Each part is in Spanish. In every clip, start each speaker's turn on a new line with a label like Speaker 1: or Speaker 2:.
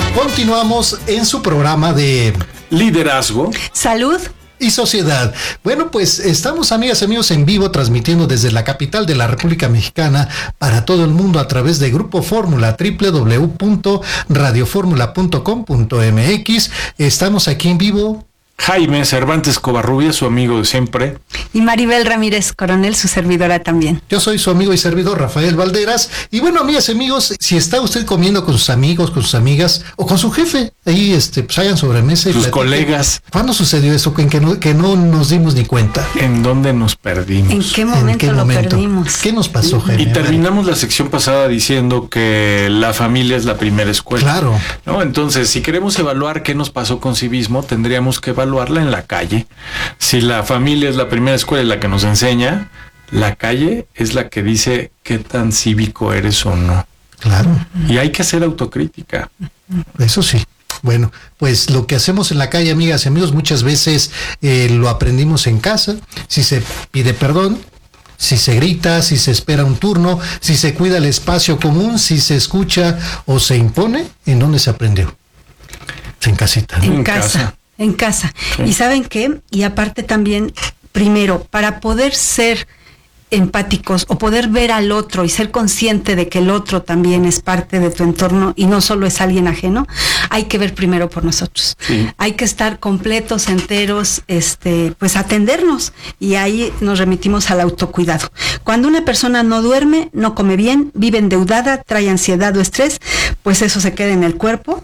Speaker 1: Continuamos en su programa de
Speaker 2: liderazgo,
Speaker 3: salud
Speaker 1: y sociedad. Bueno, pues estamos, amigas y amigos, en vivo transmitiendo desde la capital de la República Mexicana para todo el mundo a través de Grupo Fórmula, www.radioformula.com.mx. Estamos aquí en vivo.
Speaker 2: Jaime Cervantes Covarrubias, su amigo de siempre.
Speaker 3: Y Maribel Ramírez Coronel, su servidora también.
Speaker 1: Yo soy su amigo y servidor Rafael Valderas. Y bueno, amigas y amigos, si está usted comiendo con sus amigos, con sus amigas o con su jefe, ahí pues hagan sobremesa y
Speaker 2: sus
Speaker 1: platiquen. Colegas. ¿Cuándo sucedió eso? Que no nos dimos ni cuenta.
Speaker 2: ¿En dónde nos perdimos?
Speaker 3: ¿En qué momento lo perdimos?
Speaker 1: ¿Qué nos pasó, Jaime?
Speaker 2: Y terminamos la sección pasada diciendo que la familia es la primera escuela.
Speaker 1: Claro.
Speaker 2: ¿No? Entonces, si queremos evaluar qué nos pasó con civismo, tendríamos que evaluarla en la calle. Si la familia es la primera escuela y la que nos enseña, la calle es la que dice qué tan cívico eres o no.
Speaker 1: Claro.
Speaker 2: Y hay que hacer autocrítica.
Speaker 1: Eso sí. Bueno, pues lo que hacemos en la calle, amigas y amigos, muchas veces lo aprendimos en casa. Si se pide perdón, si se grita, si se espera un turno, si se cuida el espacio común, si se escucha o se impone, ¿en dónde se aprendió? En casita, ¿no?
Speaker 3: En casa. En casa. Sí. ¿Y saben qué? Y aparte también, primero, para poder ser empáticos o poder ver al otro y ser consciente de que el otro también es parte de tu entorno y no solo es alguien ajeno, hay que ver primero por nosotros. Sí. Hay que estar completos, enteros, pues atendernos, y ahí nos remitimos al autocuidado. Cuando una persona no duerme, no come bien, vive endeudada, trae ansiedad o estrés, pues eso se queda en el cuerpo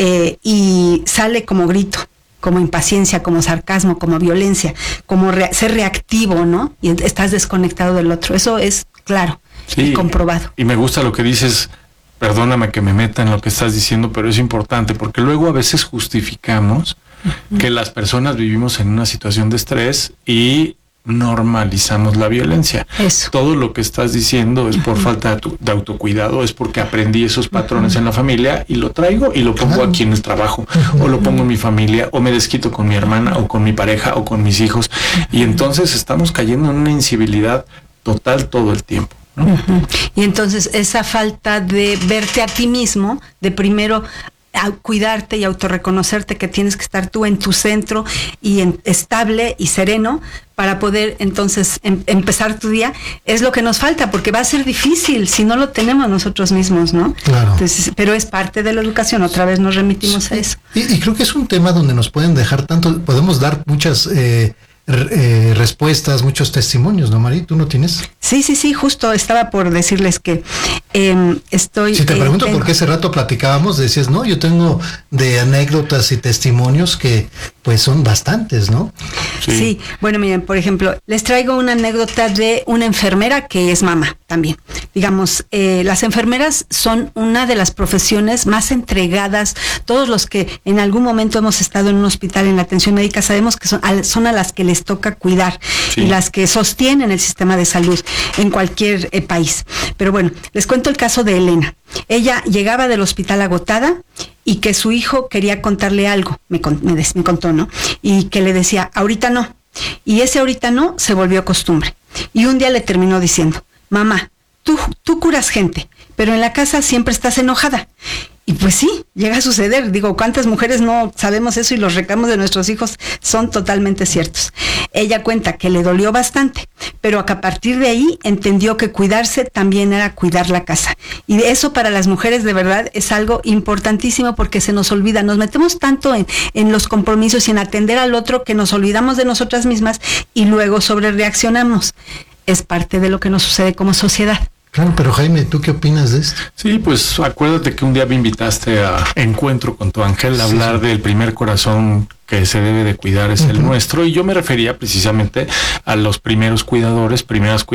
Speaker 3: y sale como grito, como impaciencia, como sarcasmo, como violencia, como ser reactivo, ¿no? Y estás desconectado del otro. Eso es claro, sí, y comprobado.
Speaker 2: Y me gusta lo que dices, perdóname que me meta en lo que estás diciendo, pero es importante, porque luego a veces justificamos que las personas vivimos en una situación de estrés y normalizamos la violencia.
Speaker 3: Eso.
Speaker 2: Todo lo que estás diciendo es por falta de autocuidado, es porque aprendí esos patrones en la familia y lo traigo y lo pongo aquí en el trabajo, o lo pongo en mi familia, o me desquito con mi hermana, o con mi pareja, o con mis hijos, y entonces estamos cayendo en una incivilidad total todo el tiempo, ¿no?
Speaker 3: Y entonces esa falta de verte a ti mismo, de primero a cuidarte y autorreconocerte que tienes que estar tú en tu centro y estable y sereno para poder entonces empezar tu día, es lo que nos falta, porque va a ser difícil si no lo tenemos nosotros mismos, ¿no?
Speaker 1: Claro.
Speaker 3: Entonces, pero es parte de la educación, otra vez nos remitimos a eso.
Speaker 1: Y creo que es un tema donde nos pueden dejar tanto, podemos dar muchas respuestas, muchos testimonios, ¿no, Mari? ¿Tú no tienes?
Speaker 3: Sí, justo estaba por decirles que estoy...
Speaker 1: Si te pregunto por qué ese rato platicábamos, decías, no, yo tengo de anécdotas y testimonios que pues son bastantes, ¿no?
Speaker 3: Sí, bueno, miren, por ejemplo, les traigo una anécdota de una enfermera que es mamá también. Digamos, las enfermeras son una de las profesiones más entregadas. Todos los que en algún momento hemos estado en un hospital en la atención médica sabemos que son a las que les toca cuidar, sí, y las que sostienen el sistema de salud en cualquier país. Pero bueno, les cuento el caso de Elena. Ella llegaba del hospital agotada y que su hijo quería contarle algo, me contó, ¿no? Y que le decía, ahorita no. Y ese ahorita no se volvió costumbre. Y un día le terminó diciendo, mamá, tú curas gente, pero en la casa siempre estás enojada. Y pues sí, llega a suceder. Digo, ¿cuántas mujeres no sabemos eso? Y los reclamos de nuestros hijos son totalmente ciertos. Ella cuenta que le dolió bastante, pero que a partir de ahí entendió que cuidarse también era cuidar la casa. Y eso para las mujeres de verdad es algo importantísimo, porque se nos olvida. Nos metemos tanto en los compromisos y en atender al otro que nos olvidamos de nosotras mismas y luego sobrereaccionamos. Es parte de lo que nos sucede como sociedad.
Speaker 1: Claro, pero Jaime, ¿tú qué opinas de esto?
Speaker 2: Sí, pues acuérdate que un día me invitaste a Encuentro con tu Ángel a hablar del primer corazón que se debe de cuidar es el nuestro, y yo me refería precisamente a los primeras cuidadores,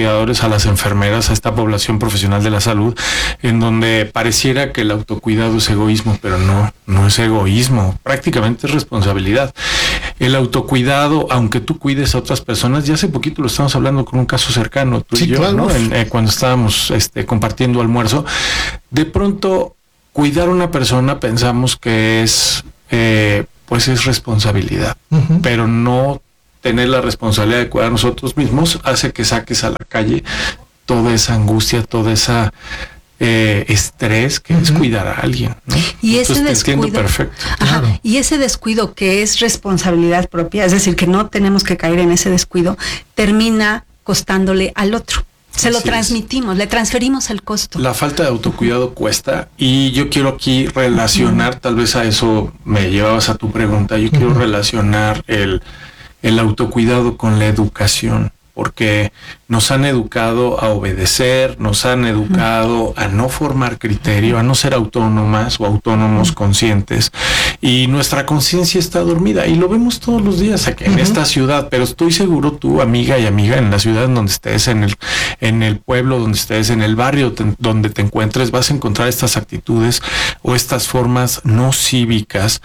Speaker 2: a las enfermeras, a esta población profesional de la salud, en donde pareciera que el autocuidado es egoísmo, pero no es egoísmo, prácticamente es responsabilidad. El autocuidado, aunque tú cuides a otras personas, ya hace poquito lo estamos hablando con un caso cercano, tú y yo, claro, ¿no? Cuando estábamos compartiendo almuerzo, de pronto cuidar a una persona pensamos que es pues es responsabilidad, pero no tener la responsabilidad de cuidar a nosotros mismos hace que saques a la calle toda esa angustia, toda esa estrés que es cuidar a alguien, ¿no?
Speaker 3: Y ese
Speaker 2: Entonces, te entiendo
Speaker 3: descuido,
Speaker 2: perfecto.
Speaker 3: ajá,
Speaker 1: Claro.
Speaker 3: y ese descuido que es responsabilidad propia, es decir, que no tenemos que caer en ese descuido, termina costándole al otro. Se lo
Speaker 2: Así es.
Speaker 3: transmitimos, le transferimos el costo.
Speaker 2: La falta de autocuidado cuesta, y yo quiero aquí relacionar, tal vez a eso me llevabas a tu pregunta, yo quiero relacionar el autocuidado con la educación, porque nos han educado a obedecer, nos han educado a no formar criterio, a no ser autónomas o autónomos conscientes, y nuestra conciencia está dormida, y lo vemos todos los días aquí en esta ciudad, pero estoy seguro tú, amiga y amiga, en la ciudad en donde estés, en el pueblo donde estés, en el barrio donde te encuentres, vas a encontrar estas actitudes o estas formas no cívicas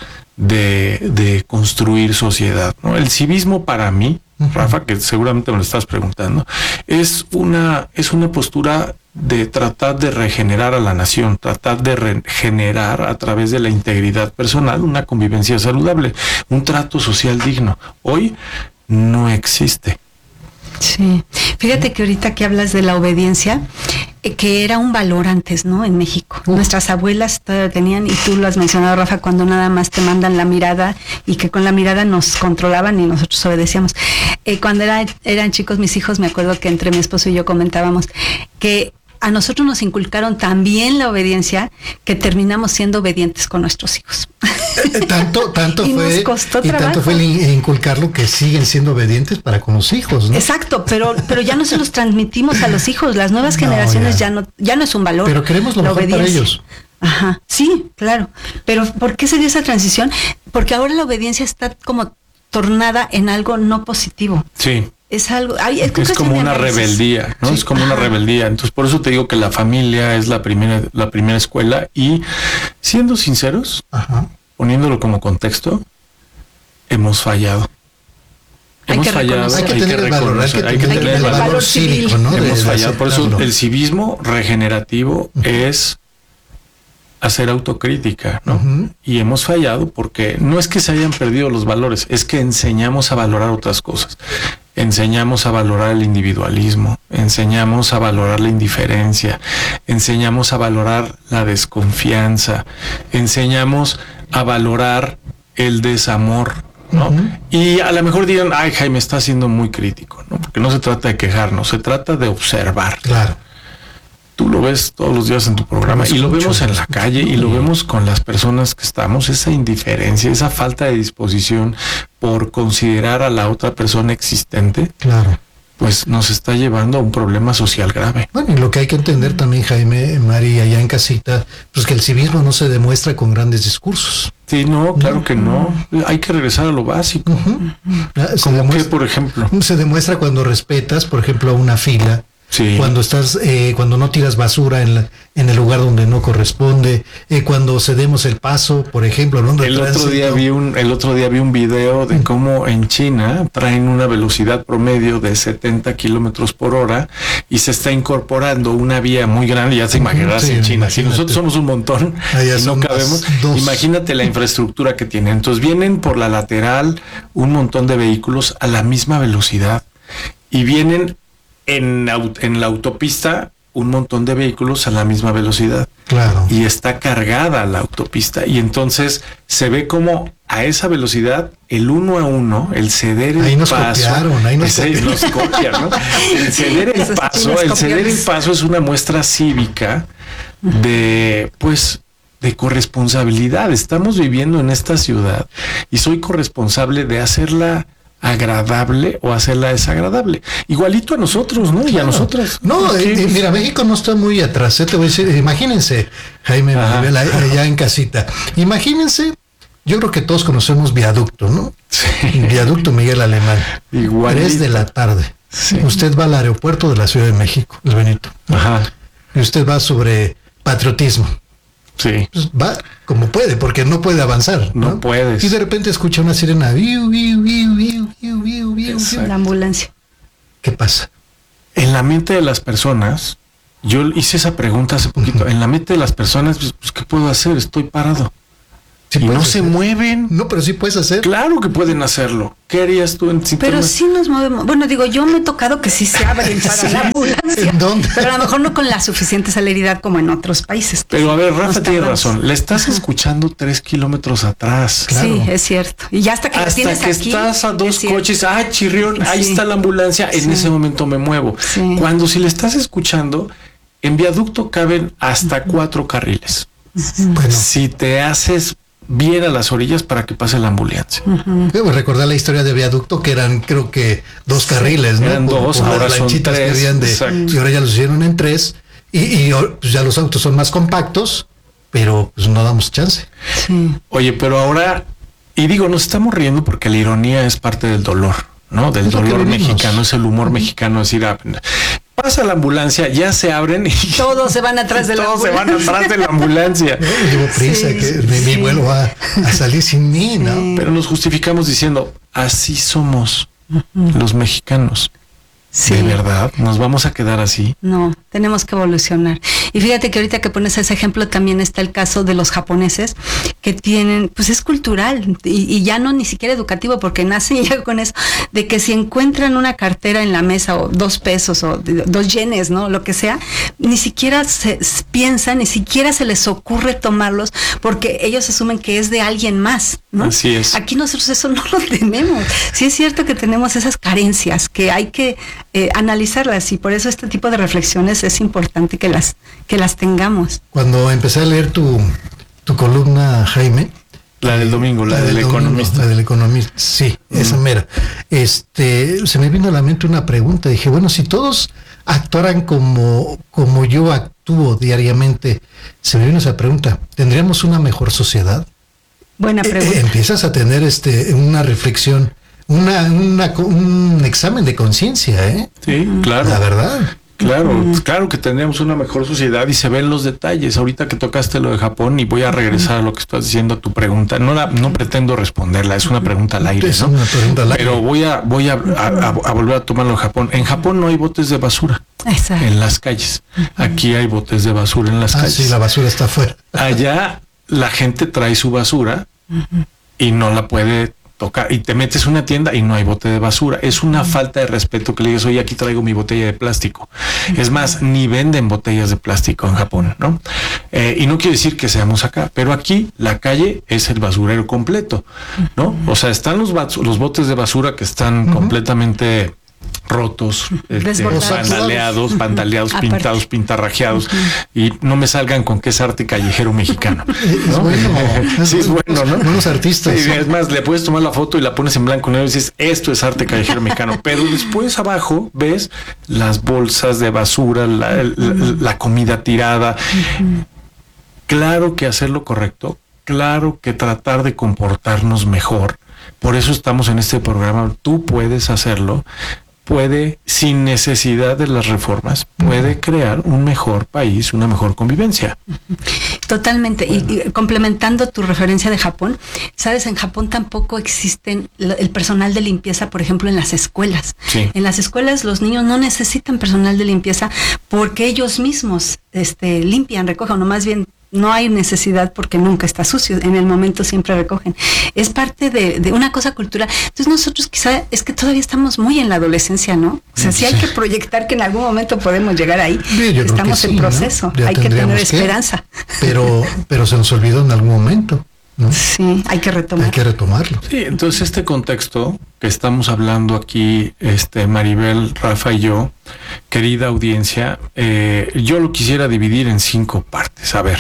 Speaker 2: de construir sociedad, ¿no? El civismo para mí, Rafa, que seguramente me lo estás preguntando, es una postura de tratar de regenerar a la nación, tratar de regenerar a través de la integridad personal una convivencia saludable, un trato social digno. Hoy no existe.
Speaker 3: Sí, fíjate que ahorita que hablas de la obediencia, que era un valor antes, ¿no? En México. Nuestras abuelas todavía tenían, y tú lo has mencionado, Rafa, cuando nada más te mandan la mirada y que con la mirada nos controlaban y nosotros obedecíamos. Cuando eran chicos mis hijos, me acuerdo que entre mi esposo y yo comentábamos que a nosotros nos inculcaron también la obediencia, que terminamos siendo obedientes con nuestros hijos.
Speaker 1: Tanto
Speaker 3: Y
Speaker 1: fue,
Speaker 3: nos costó
Speaker 1: y tanto
Speaker 3: trabajo.
Speaker 1: fue el inculcarlo que siguen siendo obedientes para con los hijos, ¿no?
Speaker 3: Exacto, pero ya no se los transmitimos a los hijos. Las nuevas
Speaker 1: No,
Speaker 3: generaciones
Speaker 1: ya.
Speaker 3: ya no es un valor.
Speaker 1: Pero queremos lo
Speaker 3: la
Speaker 1: mejor para
Speaker 3: obediencia.
Speaker 1: ellos.
Speaker 3: Ajá, sí, claro. Pero ¿por qué se dio esa transición? Porque ahora la obediencia está como tornada en algo no positivo.
Speaker 2: Sí.
Speaker 3: Es algo, creo
Speaker 2: Es
Speaker 3: que
Speaker 2: como
Speaker 3: mi
Speaker 2: una
Speaker 3: análisis.
Speaker 2: rebeldía, ¿no?
Speaker 3: Sí.
Speaker 2: Es como una
Speaker 3: Ajá.
Speaker 2: rebeldía. Entonces, por eso te digo que la familia es la primera escuela, y siendo sinceros,
Speaker 1: Ajá.
Speaker 2: poniéndolo como contexto, hemos fallado.
Speaker 3: Hay
Speaker 2: Hemos
Speaker 3: que
Speaker 2: fallado,
Speaker 3: reconocer.
Speaker 1: Hay que tener el valor, hay que tener el valor cívico, ¿no?
Speaker 2: Hemos
Speaker 1: De
Speaker 2: fallado. Por eso
Speaker 1: aceptarlo.
Speaker 2: el civismo regenerativo es hacer autocrítica, ¿no?
Speaker 1: Ujú.
Speaker 2: Y hemos fallado porque no es que se hayan perdido los valores, es que enseñamos a valorar otras cosas. Enseñamos a valorar el individualismo, enseñamos a valorar la indiferencia, enseñamos a valorar la desconfianza, enseñamos a valorar el desamor, ¿no?
Speaker 1: Ujú.
Speaker 2: Y a lo mejor dirán, ay, Jaime, está siendo muy crítico, ¿no? Porque no se trata de quejarnos, se trata de observar.
Speaker 1: Claro.
Speaker 2: Tú lo ves todos los días en tu programa, y lo vemos en la calle, y lo vemos con las personas que estamos, esa indiferencia, esa falta de disposición por considerar a la otra persona existente,
Speaker 1: Claro.
Speaker 2: pues nos está llevando a un problema social grave.
Speaker 1: Bueno, y lo que hay que entender también, Jaime, María, allá en casita, pues que el civismo no se demuestra con grandes discursos.
Speaker 2: Sí, no, claro que no. Hay que regresar a lo básico.
Speaker 1: Se
Speaker 2: Como que,
Speaker 1: demuestra,
Speaker 2: por ejemplo,
Speaker 1: se demuestra cuando respetas, por ejemplo, a una fila,
Speaker 2: sí,
Speaker 1: cuando estás, cuando no tiras basura en el lugar donde no corresponde, cuando cedemos el paso, por ejemplo, hablando de
Speaker 2: el otro día vi un video de cómo en China traen una velocidad promedio de 70 kilómetros por hora y se está incorporando una vía muy grande. Ya se imaginarás,
Speaker 1: Sí,
Speaker 2: en China. Si
Speaker 1: imagínate.
Speaker 2: nosotros somos un montón
Speaker 1: Allá
Speaker 2: y no
Speaker 1: son
Speaker 2: cabemos,
Speaker 1: dos.
Speaker 2: imagínate la infraestructura que tienen. Entonces vienen por la lateral un montón de vehículos a la misma velocidad, y vienen en la autopista un montón de vehículos a la misma velocidad.
Speaker 1: Claro.
Speaker 2: Y está cargada la autopista, y entonces se ve como a esa velocidad el 1 a 1, el ceder el
Speaker 1: Ahí nos
Speaker 2: paso,
Speaker 1: copiaron, ahí nos
Speaker 2: nos copian, ¿no? El ceder el
Speaker 3: Esos
Speaker 2: paso,
Speaker 3: chinos
Speaker 2: el ceder el
Speaker 3: copiones.
Speaker 2: paso es una muestra cívica de, pues, de corresponsabilidad. Estamos viviendo en esta ciudad y soy corresponsable de hacerla agradable o hacerla desagradable. Igualito a nosotros, ¿no? Y a nosotras.
Speaker 1: No,
Speaker 2: ¿Qué?
Speaker 1: mira, México no está muy atrás. Te voy a decir, imagínense, Jaime,
Speaker 2: Ajá.
Speaker 1: Maribel, allá en casita. Imagínense, yo creo que todos conocemos Viaducto, ¿no?
Speaker 2: Sí.
Speaker 1: Viaducto Miguel Alemán.
Speaker 2: Igualito.
Speaker 1: 3 de la tarde.
Speaker 2: Sí.
Speaker 1: Usted va al aeropuerto de la Ciudad de México, el Benito.
Speaker 2: Ajá.
Speaker 1: Y usted va sobre patriotismo.
Speaker 2: Sí.
Speaker 1: Pues va como puede, porque no puede avanzar.
Speaker 2: No puedes.
Speaker 1: Y de repente escucha una sirena. Viu, viu, viu, viu, viu, viu, viu.
Speaker 2: Exacto.
Speaker 3: La ambulancia.
Speaker 1: ¿Qué pasa?
Speaker 2: En la mente de las personas, yo hice esa pregunta hace poquito, en la mente de las personas, pues, ¿qué puedo hacer? Estoy parado.
Speaker 1: Sí,
Speaker 2: y no
Speaker 1: puedes
Speaker 2: se
Speaker 1: hacer.
Speaker 2: mueven.
Speaker 1: No, pero sí puedes hacer.
Speaker 2: Claro que pueden hacerlo. ¿Qué harías tú en
Speaker 3: Pero sí nos movemos. Bueno, digo, yo me he tocado que sí se abren para la ambulancia.
Speaker 1: ¿En dónde?
Speaker 3: Pero a lo mejor no con la suficiente celeridad como en otros países.
Speaker 2: Pero a ver, Rafa
Speaker 3: Nos
Speaker 2: tiene
Speaker 3: tardamos.
Speaker 2: razón. Le estás escuchando 3 kilómetros atrás.
Speaker 1: Claro.
Speaker 3: Sí, es cierto. Y ya hasta que la
Speaker 2: Hasta
Speaker 3: tienes
Speaker 2: que
Speaker 3: aquí,
Speaker 2: estás a
Speaker 3: es
Speaker 2: 2
Speaker 3: cierto.
Speaker 2: coches, chirrión, ahí
Speaker 3: Sí.
Speaker 2: está la ambulancia, en
Speaker 3: Sí.
Speaker 2: ese momento me muevo.
Speaker 3: Sí.
Speaker 2: Cuando si le estás escuchando, en viaducto caben hasta 4 carriles.
Speaker 1: Bueno,
Speaker 2: Si te haces bien a las orillas para que pase la ambulancia.
Speaker 1: debo recordar la historia de viaducto que eran, creo que 2 carriles, ¿no?
Speaker 2: Eran 2,
Speaker 1: las
Speaker 2: ahora son
Speaker 1: lanchitas
Speaker 2: 3.
Speaker 1: que habían
Speaker 2: Exacto.
Speaker 1: y ahora ya los hicieron en 3 y pues ya los autos son más compactos, pero pues no damos chance.
Speaker 3: Sí.
Speaker 2: Oye, pero ahora, y digo, nos estamos riendo porque la ironía es parte del dolor, ¿no? Del
Speaker 1: Es lo que
Speaker 2: dolor
Speaker 1: vivimos.
Speaker 2: mexicano, es el humor mexicano, decir, pasa la ambulancia, ya se abren y
Speaker 3: Todos se van atrás de la
Speaker 2: todos se van
Speaker 3: ambulancia.
Speaker 2: atrás de la ambulancia.
Speaker 1: No, llevo prisa,
Speaker 3: Sí,
Speaker 1: que
Speaker 3: sí,
Speaker 1: mi
Speaker 3: sí.
Speaker 1: vuelo va a salir sin mí, ¿no?
Speaker 3: Sí.
Speaker 2: Pero nos justificamos diciendo, así somos los mexicanos.
Speaker 3: Sí.
Speaker 2: ¿De verdad? ¿Nos vamos a quedar así?
Speaker 3: No, tenemos que evolucionar. Y fíjate que ahorita que pones ese ejemplo también está el caso de los japoneses que tienen, pues es cultural y ya no ni siquiera educativo porque nacen ya con eso, de que si encuentran una cartera en la mesa o 2 pesos o 2 yenes, ¿no? Lo que sea, ni siquiera se piensan, ni siquiera se les ocurre tomarlos porque ellos asumen que es de alguien más, ¿no?
Speaker 2: Así es.
Speaker 3: Aquí nosotros eso no lo tenemos. Sí es cierto que tenemos esas carencias que hay que analizarlas y por eso este tipo de reflexiones es importante que las tengamos.
Speaker 1: Cuando empecé a leer tu columna, Jaime,
Speaker 2: La del domingo, la del
Speaker 1: domingo,
Speaker 2: economista.
Speaker 1: la del economista, sí, esa mera. Se me vino a la mente una pregunta. Dije, bueno, si todos actuaran como yo actúo diariamente, se me vino esa pregunta, ¿tendríamos una mejor sociedad?
Speaker 3: Buena pregunta.
Speaker 1: Empiezas a tener una reflexión, un examen de conciencia, ¿eh?
Speaker 2: Sí, claro.
Speaker 1: La verdad.
Speaker 2: Claro, claro que tendríamos una mejor sociedad y se ven los detalles. Ahorita que tocaste lo de Japón y voy a regresar a lo que estás diciendo a tu pregunta. No pretendo responderla, es una pregunta al aire,
Speaker 1: Es
Speaker 2: ¿no?
Speaker 1: una pregunta al aire.
Speaker 2: Pero voy a volver a tomarlo en Japón. En Japón no hay botes de basura
Speaker 3: Exacto.
Speaker 2: en las calles. Aquí hay botes de basura en las calles.
Speaker 1: Sí, la basura está afuera.
Speaker 2: Allá la gente trae su basura y no la puede tocar. Y te metes a una tienda y no hay bote de basura. Es una falta de respeto que le digas, oye, aquí traigo mi botella de plástico. Es más, ni venden botellas de plástico en Japón, ¿no? Y no quiere decir que seamos acá, pero aquí la calle es el basurero completo, ¿no? O sea, están los botes de basura que están completamente rotos,
Speaker 3: Desbordados.
Speaker 2: pantaleados,
Speaker 3: Aparte.
Speaker 2: pintados, pintarrajeados, y no me salgan con que es arte callejero mexicano.
Speaker 1: Es
Speaker 2: ¿no?
Speaker 1: bueno.
Speaker 2: Sí, es bueno, ¿no?
Speaker 1: Los artistas.
Speaker 2: Sí, es más, le puedes tomar la foto y la pones en blanco y negro y dices, esto es arte callejero mexicano. Pero después abajo ves las bolsas de basura, la comida tirada. Claro que hacer lo correcto, claro que tratar de comportarnos mejor. Por eso estamos en este programa. Tú puedes hacerlo. Puede, sin necesidad de las reformas, puede crear un mejor país, una mejor convivencia.
Speaker 3: Totalmente. Y complementando tu referencia de Japón, sabes, en Japón tampoco existen el personal de limpieza, por ejemplo, en las escuelas.
Speaker 2: Sí.
Speaker 3: En las escuelas los niños no necesitan personal de limpieza porque ellos mismos limpian, recogen, o más bien no hay necesidad porque nunca está sucio, en el momento siempre recogen. Es parte de una cosa cultural. Entonces nosotros quizá es que todavía estamos muy en la adolescencia, ¿no? O sea, sí hay que proyectar que en algún momento podemos llegar ahí.
Speaker 1: Sí, yo creo
Speaker 3: estamos
Speaker 1: que
Speaker 3: en
Speaker 1: sí,
Speaker 3: proceso,
Speaker 1: ¿no? Ya
Speaker 3: hay que tener
Speaker 1: tendríamos
Speaker 3: esperanza.
Speaker 1: Pero se nos olvidó en algún momento, ¿no?
Speaker 3: Sí, hay que retomar.
Speaker 1: Hay que retomarlo.
Speaker 2: Sí, entonces este contexto que estamos hablando aquí, Maribel, Rafa y yo, querida audiencia, yo lo quisiera dividir en 5 partes. A ver,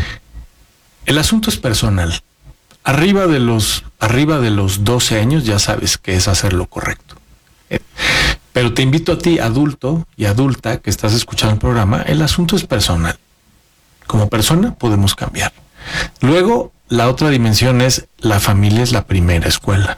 Speaker 2: el asunto es personal. Arriba de los 12 años ya sabes que es hacer lo correcto. Pero te invito a ti, adulto y adulta que estás escuchando el programa, el asunto es personal. Como persona podemos cambiar. Luego, la otra dimensión es la familia es la primera escuela.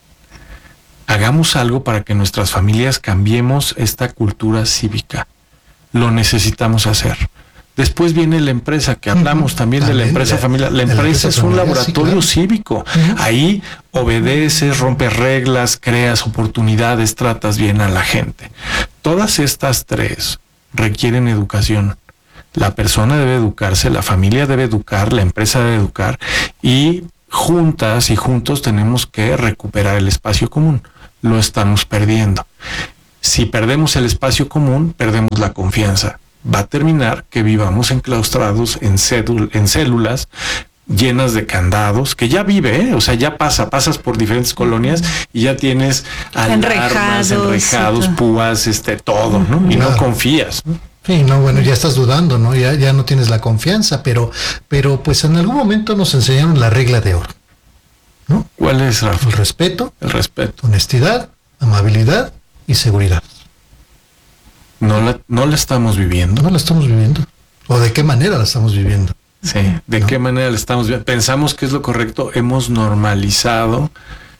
Speaker 2: Hagamos algo para que nuestras familias cambiemos esta cultura cívica. Lo necesitamos hacer. Después viene la empresa, que hablamos también de la empresa familiar. La empresa es un laboratorio cívico. Ahí obedeces, rompes reglas, creas oportunidades, tratas bien a la gente. Todas estas 3 requieren educación. La persona debe educarse, la familia debe educar, la empresa debe educar y juntas y juntos tenemos que recuperar el espacio común. Lo estamos perdiendo. Si perdemos el espacio común, perdemos la confianza. Va a terminar que vivamos enclaustrados en células llenas de candados, que ya vive, o sea, ya pasas por diferentes colonias y ya tienes alarmas, enrejados, púas, todo, ¿no? Y no confías, ¿no?
Speaker 1: Sí, no, bueno, ya estás dudando, ¿no? Ya no tienes la confianza, pero pues en algún momento nos enseñaron la regla de oro, ¿no?
Speaker 2: ¿Cuál es, Rafa?
Speaker 1: El respeto.
Speaker 2: El respeto.
Speaker 1: Honestidad, amabilidad y seguridad.
Speaker 2: No la estamos viviendo.
Speaker 1: No la estamos viviendo. ¿O de qué manera la estamos viviendo?
Speaker 2: Sí, ¿de qué manera la estamos viviendo? Pensamos que es lo correcto, hemos normalizado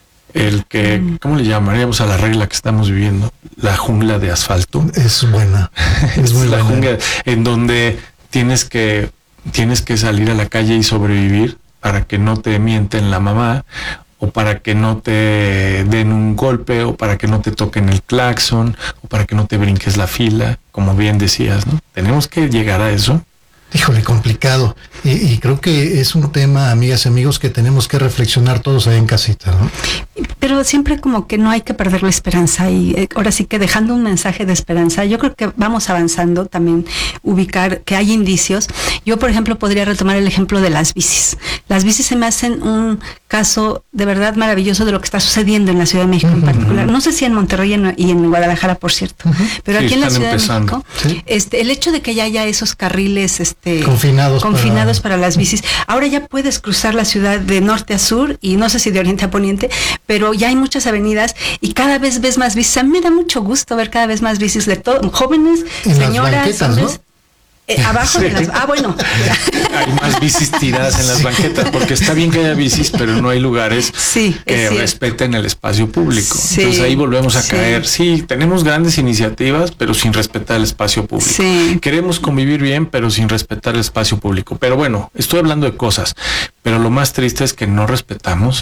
Speaker 2: el que, ¿cómo le llamaríamos a la regla que estamos viviendo? La jungla de asfalto.
Speaker 1: Es buena. Es muy
Speaker 2: la
Speaker 1: buena.
Speaker 2: jungla en donde tienes que salir a la calle y sobrevivir para que no te mienten la mamá, o para que no te den un golpe, o para que no te toquen el claxon, o para que no te brinques la fila, como bien decías, ¿no? Tenemos que llegar a eso.
Speaker 1: Híjole, complicado. Y creo que es un tema, amigas y amigos, que tenemos que reflexionar todos ahí en casita, ¿no?
Speaker 3: Pero siempre como que no hay que perder la esperanza, y ahora sí que dejando un mensaje de esperanza, yo creo que vamos avanzando, también ubicar que hay indicios. Yo, por ejemplo, podría retomar el ejemplo de las bicis. Las bicis se me hacen un caso de verdad maravilloso de lo que está sucediendo en la Ciudad de México en particular. No sé si en Monterrey y en Guadalajara, por cierto, pero
Speaker 2: sí,
Speaker 3: aquí en la Ciudad
Speaker 2: empezando.
Speaker 3: de México,
Speaker 1: ¿Sí?
Speaker 3: el hecho de que ya haya esos carriles
Speaker 1: confinados
Speaker 3: para las bicis. Ahora ya puedes cruzar la ciudad de norte a sur y no sé si de oriente a poniente, pero ya hay muchas avenidas y cada vez ves más bicis. A mí me da mucho gusto ver cada vez más bicis de jóvenes,
Speaker 1: en
Speaker 3: señoras,
Speaker 1: las banquetas,
Speaker 3: hombres.
Speaker 1: ¿no?
Speaker 3: Abajo
Speaker 2: Sí.
Speaker 3: de las... bueno.
Speaker 2: Hay más bicis tiradas en las banquetas, porque está bien que haya bicis, pero no hay lugares que respeten el espacio público.
Speaker 3: Sí,
Speaker 2: entonces ahí volvemos a caer. Sí, tenemos grandes iniciativas, pero sin respetar el espacio público.
Speaker 3: Sí.
Speaker 2: Queremos convivir bien, pero sin respetar el espacio público. Pero bueno, estoy hablando de cosas, pero lo más triste es que no respetamos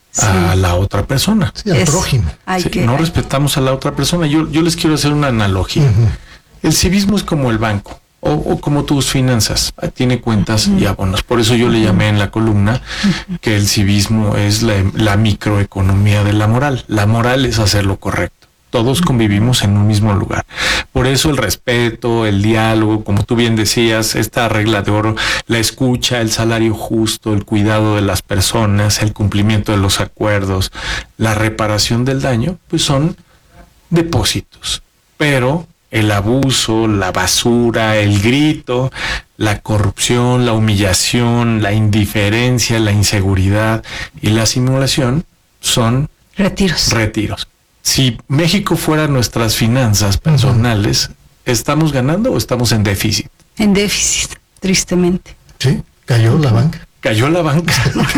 Speaker 2: a la otra persona.
Speaker 1: Sí, al prójimo.
Speaker 2: No respetamos a la otra persona. Yo les quiero hacer una analogía. El civismo es como el banco. O como tus finanzas, tiene cuentas y abonos. Por eso yo le llamé en la columna que el civismo es la microeconomía de la moral. La moral es hacer lo correcto. Todos convivimos en un mismo lugar. Por eso el respeto, el diálogo, como tú bien decías, esta regla de oro, la escucha, el salario justo, el cuidado de las personas, el cumplimiento de los acuerdos, la reparación del daño, pues son depósitos. Pero el abuso, la basura, el grito, la corrupción, la humillación, la indiferencia, la inseguridad y la simulación son retiros. Si México fuera nuestras finanzas personales, ¿estamos ganando o estamos en déficit?
Speaker 3: En déficit, tristemente.
Speaker 1: Sí, cayó la banca.
Speaker 2: Cayó la banca.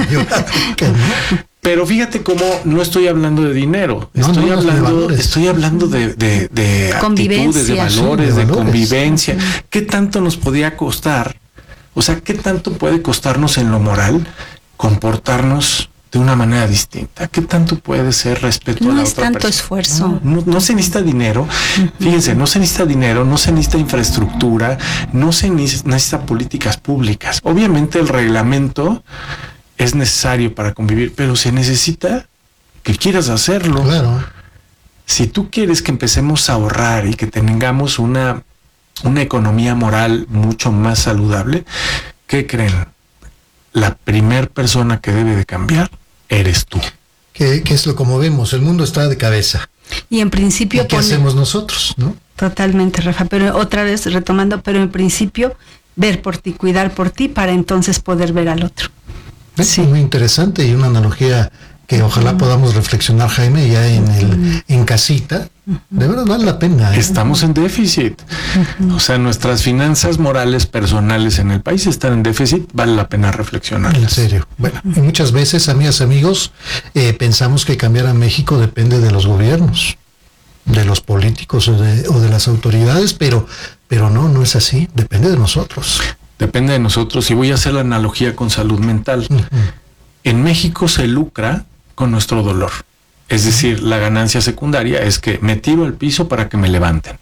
Speaker 2: Pero fíjate cómo no estoy hablando de dinero, estoy hablando de actitudes, de valores, de convivencia. ¿Qué tanto nos podría costar? O sea, ¿qué tanto puede costarnos en lo moral comportarnos de una manera distinta? ¿Qué tanto puede ser respeto a la otra persona?
Speaker 3: No es tanto esfuerzo.
Speaker 2: No se necesita dinero. Fíjense, no se necesita dinero, no se necesita infraestructura, no se necesita políticas públicas. Obviamente el reglamento es necesario para convivir, pero se necesita que quieras hacerlo.
Speaker 1: Claro.
Speaker 2: Si tú quieres que empecemos a ahorrar y que tengamos una economía moral mucho más saludable, ¿qué creen? La primer persona que debe de cambiar eres tú.
Speaker 1: ¿Qué es lo como vemos? El mundo está de cabeza.
Speaker 3: Y en principio...
Speaker 1: ¿Qué hacemos nosotros, no?
Speaker 3: Totalmente, Rafa. Pero otra vez retomando, pero en principio ver por ti, cuidar por ti, para entonces poder ver al otro.
Speaker 1: Sí. Muy interesante y una analogía que ojalá podamos reflexionar, Jaime, ya en casita. De verdad vale la pena.
Speaker 2: Estamos en déficit. O sea, nuestras finanzas morales personales en el país están en déficit. Vale la pena reflexionar.
Speaker 1: En serio. Bueno, y muchas veces, amigas, amigos, pensamos que cambiar a México depende de los gobiernos, de los políticos o de las autoridades, pero no es así. Depende de nosotros.
Speaker 2: Depende de nosotros. Y voy a hacer la analogía con salud mental. En México se lucra con nuestro dolor. Es decir, la ganancia secundaria es que me tiro al piso para que me levanten.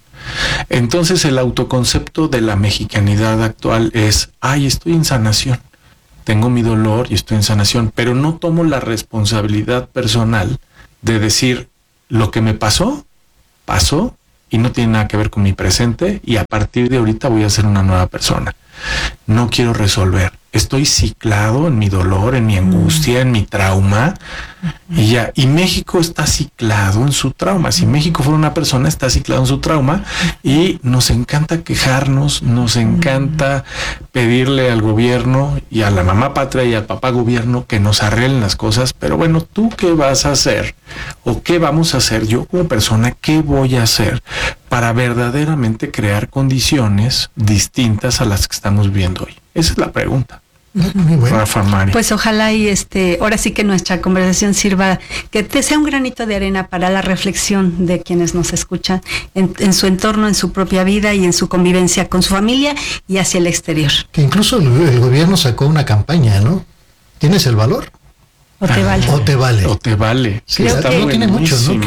Speaker 2: Entonces el autoconcepto de la mexicanidad actual es, estoy en sanación. tengo mi dolor y estoy en sanación, pero no tomo la responsabilidad personal de decir lo que me pasó, pasó y no tiene nada que ver con mi presente y a partir de ahorita voy a ser una nueva persona. No quiero resolver. Estoy ciclado en mi dolor, en mi angustia, en mi trauma y ya. Y México está ciclado en su trauma. Si México fuera una persona, está ciclado en su trauma y nos encanta quejarnos, nos encanta pedirle al gobierno y a la mamá patria y al papá gobierno que nos arreglen las cosas. Pero bueno, ¿tú qué vas a hacer? ¿O qué vamos a hacer? Yo como persona, ¿qué voy a hacer para verdaderamente crear condiciones distintas a las que estamos viendo hoy? Esa es la pregunta.
Speaker 1: Muy bueno.
Speaker 2: Rafa Mari.
Speaker 3: Pues ojalá y ahora sí que nuestra conversación sirva, que te sea un granito de arena para la reflexión de quienes nos escuchan en su entorno, en su propia vida y en su convivencia con su familia y hacia el exterior.
Speaker 1: Que incluso el gobierno sacó una campaña, ¿no? ¿Tienes el valor?
Speaker 3: ¿O te vale?
Speaker 1: O te vale.
Speaker 2: O te vale.
Speaker 1: Sí, está no tiene mucho, ¿no?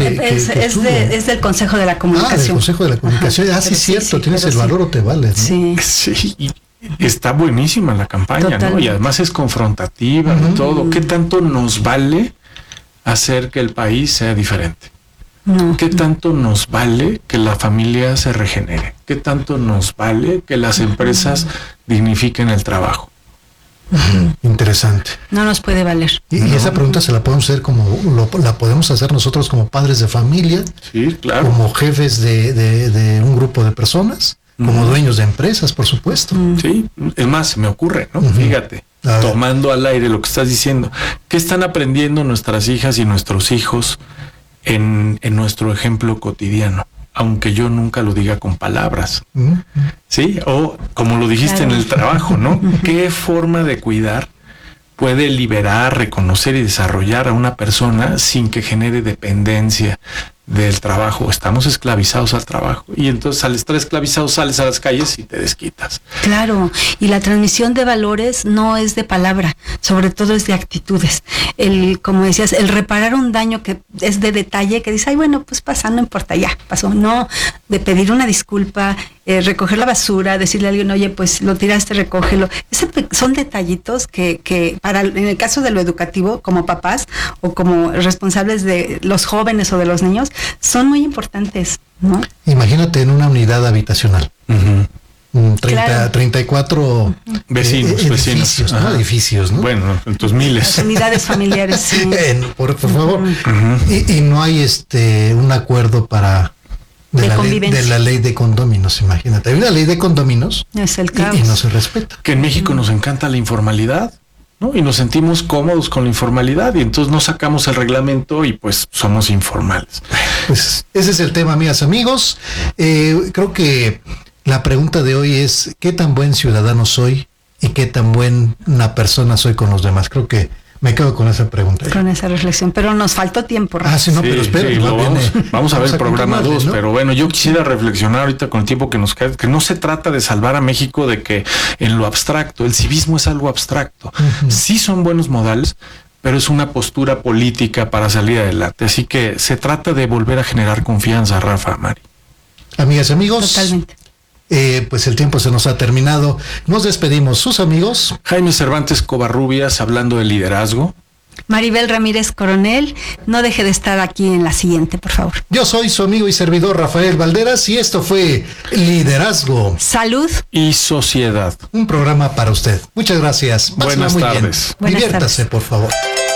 Speaker 3: Es del Consejo de la Comunicación.
Speaker 1: Del Consejo de la Comunicación.
Speaker 3: Ajá,
Speaker 1: sí, es cierto,
Speaker 3: sí,
Speaker 1: tienes el valor o te vale, ¿no?
Speaker 3: Sí.
Speaker 2: Sí. Está buenísima la campaña,
Speaker 3: Totalmente.
Speaker 2: ¿no? Y además es confrontativa y todo. ¿Qué tanto nos vale hacer que el país sea diferente?
Speaker 3: No.
Speaker 2: ¿Qué tanto nos vale que la familia se regenere? ¿Qué tanto nos vale que las empresas dignifiquen el trabajo?
Speaker 1: Interesante.
Speaker 3: No nos puede valer.
Speaker 1: Y esa pregunta se la podemos hacer la podemos hacer nosotros como padres de familia,
Speaker 2: Sí, claro.
Speaker 1: como jefes de un grupo de personas, como dueños de empresas, por supuesto.
Speaker 2: Sí, es más, se me ocurre, ¿no? Fíjate, tomando al aire lo que estás diciendo, ¿qué están aprendiendo nuestras hijas y nuestros hijos en nuestro ejemplo cotidiano? Aunque yo nunca lo diga con palabras, ¿sí? O como lo dijiste en el trabajo, ¿no? ¿Qué forma de cuidar puede liberar, reconocer y desarrollar a una persona sin que genere dependencia del trabajo? Estamos esclavizados al trabajo y entonces al estar esclavizados sales a las calles y te desquitas.
Speaker 3: Claro, y la transmisión de valores no es de palabra, sobre todo es de actitudes. Como decías, el reparar un daño que es de detalle, que dice, ay, bueno, pues pasa, no importa, ya, pasó. No, de pedir una disculpa, recoger la basura, decirle a alguien, oye, pues lo tiraste, recógelo. Son detallitos que en el caso de lo educativo, como papás o como responsables de los jóvenes o de los niños, son muy importantes, ¿no?
Speaker 1: Imagínate en una unidad habitacional. 34 edificios, ¿no? Edificios, ¿no?
Speaker 2: Bueno, entonces miles.
Speaker 3: Las unidades familiares, sí.
Speaker 1: Por favor. Y no hay un acuerdo de la ley de condóminos, imagínate. Hay una ley de condóminos
Speaker 3: es el caos.
Speaker 1: Y no se respeta.
Speaker 2: Que en México nos encanta la informalidad, ¿no? Y nos sentimos cómodos con la informalidad y entonces no sacamos el reglamento y pues somos informales.
Speaker 1: Pues ese es el tema, amigas, amigos. Creo que la pregunta de hoy es ¿qué tan buen ciudadano soy y qué tan buena persona soy con los demás? Creo que me quedo con esa pregunta.
Speaker 3: Con esa reflexión, pero nos faltó tiempo.
Speaker 1: Sí, no, pero espera.
Speaker 2: Sí, vamos a ver el programa 2, ¿no? Pero bueno, yo quisiera reflexionar ahorita con el tiempo que nos queda, que no se trata de salvar a México de que en lo abstracto, el civismo es algo abstracto. Sí son buenos modales, pero es una postura política para salir adelante. Así que se trata de volver a generar confianza, Rafa, Mari.
Speaker 1: Amigas y amigos.
Speaker 3: Totalmente.
Speaker 1: Pues el tiempo se nos ha terminado. Nos despedimos. Sus amigos.
Speaker 2: Jaime Cervantes Covarrubias, hablando de liderazgo.
Speaker 3: Maribel Ramírez Coronel, no deje de estar aquí en la siguiente, por favor.
Speaker 1: Yo soy su amigo y servidor Rafael Valderas y esto fue Liderazgo,
Speaker 3: Salud
Speaker 2: y Sociedad.
Speaker 1: Un programa para usted. Muchas gracias.
Speaker 2: Buenas tardes.
Speaker 1: Diviértase, por favor.